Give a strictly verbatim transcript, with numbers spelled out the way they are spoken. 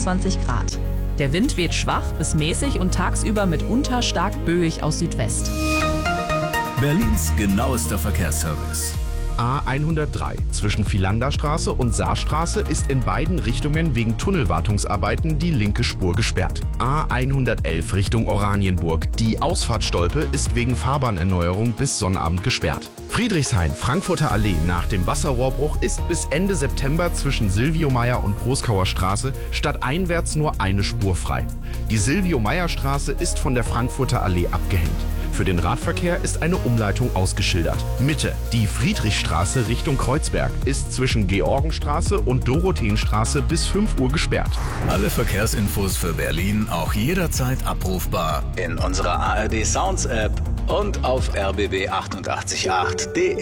zweiundzwanzig Grad. Der Wind weht schwach bis mäßig und tagsüber mitunter stark böig aus Südwest. Berlins genauester Verkehrsservice. A hundertdrei zwischen Philanderstraße und Saarstraße ist in beiden Richtungen wegen Tunnelwartungsarbeiten die linke Spur gesperrt. A hundertelf Richtung Oranienburg. Die Ausfahrtstolpe ist wegen Fahrbahnerneuerung bis Sonnabend gesperrt. Friedrichshain-Frankfurter Allee nach dem Wasserrohrbruch ist bis Ende September zwischen Silvio-Meyer und Proskauer Straße stadteinwärts nur eine Spur frei. Die Silvio-Meyer-Straße ist von der Frankfurter Allee abgehängt. Für den Radverkehr ist eine Umleitung ausgeschildert. Mitte. Die Friedrichstraße Richtung Kreuzberg ist zwischen Georgenstraße und Dorotheenstraße bis fünf Uhr gesperrt. Alle Verkehrsinfos für Berlin auch jederzeit abrufbar in unserer A R D Sounds App und auf r b b achtundachtzig punkt acht punkt d e.